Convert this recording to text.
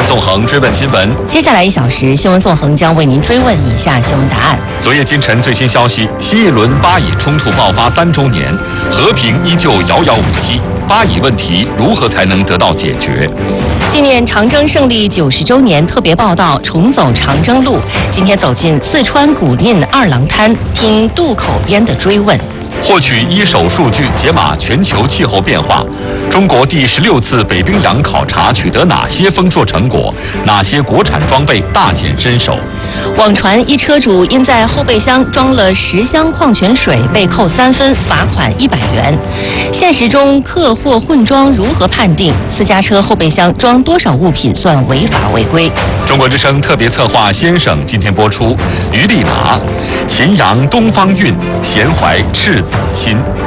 纵横追问新闻， 接下来1小时，新闻纵横将为您追问以下新闻答案。 昨夜今晨最新消息，新一轮巴以冲突爆发3周年，和平依旧遥遥无期。巴以问题如何才能得到解决？ 纪念长征胜利90周年特别报道《重走长征路》，今天走进四川古蔺二郎滩，听渡口边的追问。 获取一手数据，解码全球气候变化。中国第16次北冰洋考察取得哪些丰硕成果？哪些国产装备大显身手？ 网传一车主因在后备箱装了10箱矿泉水被扣3分，罚款100元。现实中客货混装如何判定？私家车后备箱装多少物品算违法违规？ 中国之声特别策划先生今天播出。于丽娜，秦阳东方韵，弦怀赤子心。